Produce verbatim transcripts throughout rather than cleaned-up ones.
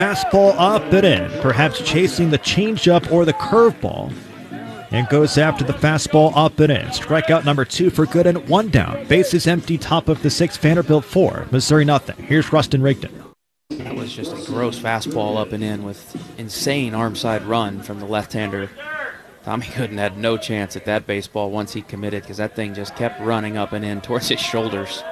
Fastball up and in, perhaps chasing the changeup or the curveball. And goes after the fastball up and in. Strikeout number two for good and one down. Bases empty, top of the sixth, Vanderbilt four, Missouri nothing. Here's Rustin Rigdon. That was just a gross fastball up and in with insane arm side run from the left-hander. Tommy Gooden had no chance at that baseball once he committed because that thing just kept running up and in towards his shoulders.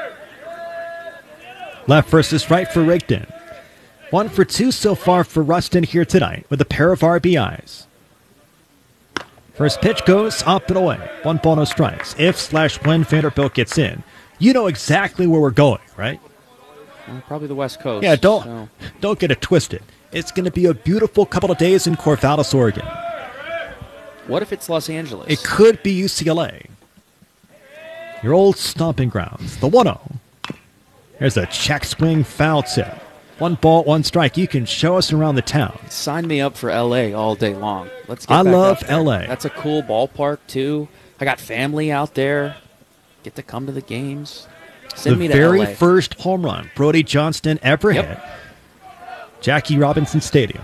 Left versus right for Rigdon. One for two so far for Rustin here tonight with a pair of R B Is. First pitch goes up and away. One ball, no strikes. If slash when Vanderbilt gets in, you know exactly where we're going, right? Well, probably the West Coast. Yeah, don't so. don't get it twisted. It's going to be a beautiful couple of days in Corvallis, Oregon. What if it's Los Angeles? It could be U C L A. Your old stomping grounds. The one oh. There's a check swing foul tip. One ball, one strike. You can show us around the town. Sign me up for L A all day long. Let's get I back love out there. L A. That's a cool ballpark, too. I got family out there. Get to come to the games. Send the me to very L A. first home run Brody Johnston ever Yep. hit. Jackie Robinson Stadium.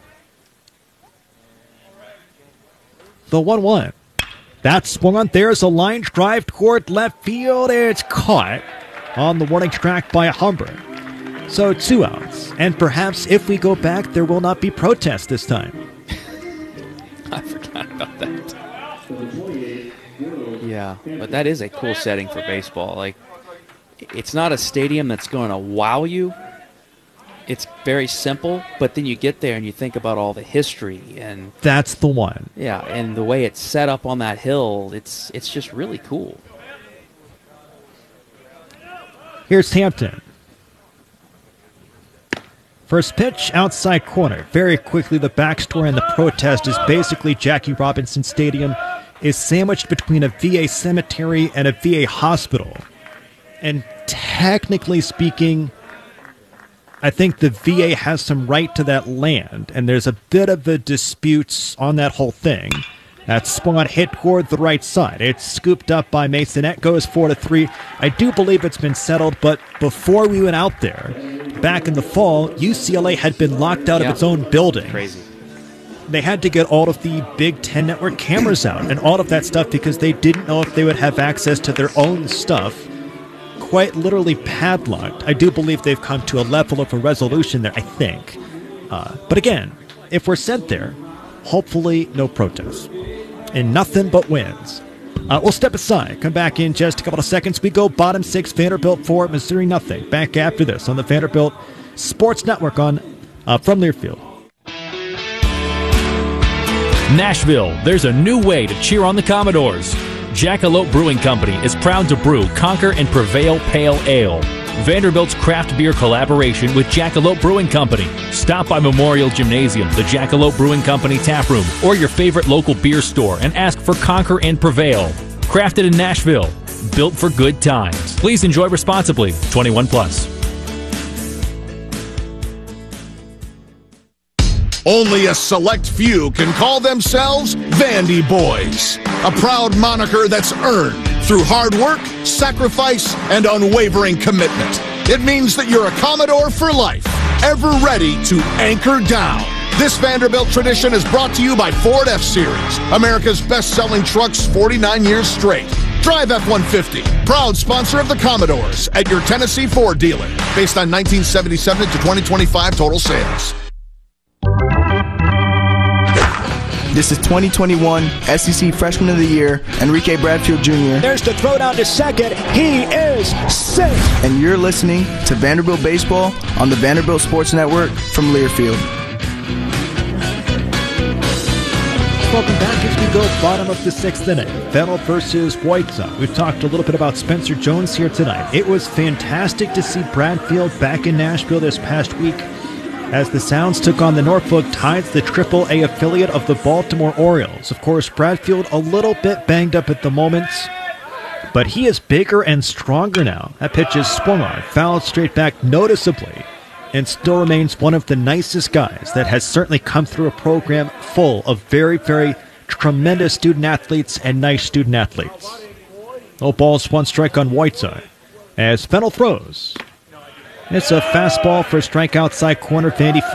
The one one. That's swung on. There's a line drive toward left field. It's caught on the warning track by Humber. So two outs. And perhaps if we go back, there will not be protest this time. I forgot about that. Yeah, but that is a cool setting for baseball. Like, it's not a stadium that's going to wow you. It's very simple, but then you get there and you think about all the history and That's the one. yeah, and the way it's set up on that hill. It's it's just really cool. Here's Hampton. First pitch, outside corner. Very quickly, the backstory and the protest is basically Jackie Robinson Stadium is sandwiched between a V A cemetery and a V A hospital. And technically speaking, I think the V A has some right to that land, and there's a bit of a dispute on that whole thing. That spot hit toward the right side. It's scooped up by Mason. That goes four to three. I do believe it's been settled, but before we went out there, back in the fall, U C L A had been locked out Yeah. of its own building. Crazy. They had to get all of the Big Ten Network cameras out and all of that stuff because they didn't know if they would have access to their own stuff. Quite literally padlocked. I do believe they've come to a level of a resolution there, I think. Uh, but again, if we're sent there, hopefully no protests. And nothing but wins. Uh, we'll step aside. Come back in just a couple of seconds. We go bottom six, Vanderbilt four, Missouri nothing. Back after this on the Vanderbilt Sports Network on uh, from Learfield. Nashville, there's a new way to cheer on the Commodores. Jackalope Brewing Company is proud to brew Conquer and Prevail Pale Ale, Vanderbilt's craft beer collaboration with Jackalope Brewing Company. Stop by Memorial Gymnasium, the Jackalope Brewing Company tap room, or your favorite local beer store and ask for Conquer and Prevail. Crafted in Nashville, built for good times. Please enjoy responsibly. twenty-one plus. Only a select few can call themselves Vandy Boys, a proud moniker that's earned through hard work, sacrifice, and unwavering commitment. It means that you're a Commodore for life, ever ready to anchor down. This Vanderbilt tradition is brought to you by Ford F-Series, America's best-selling trucks forty-nine years straight. Drive F one fifty, proud sponsor of the Commodores at your Tennessee Ford dealer, based on nineteen seventy-seven to twenty twenty-five total sales. This is twenty twenty-one S E C Freshman of the Year, Enrique Bradfield Junior There's the throw down to second. He is safe. And you're listening to Vanderbilt Baseball on the Vanderbilt Sports Network from Learfield. Welcome back as we go bottom of the sixth inning. Fennell versus White Sox. We've talked a little bit about Spencer Jones here tonight. It was fantastic to see Bradfield back in Nashville this past week as the Sounds took on the Norfolk Tides, the triple A affiliate of the Baltimore Orioles. Of course, Bradfield a little bit banged up at the moment, but he is bigger and stronger now. That pitch is swung on, fouled straight back noticeably, and still remains one of the nicest guys that has certainly come through a program full of very, very tremendous student athletes and nice student athletes. No balls, one strike on Whiteside as Fennell throws. It's a fastball for a strike outside corner. Vandy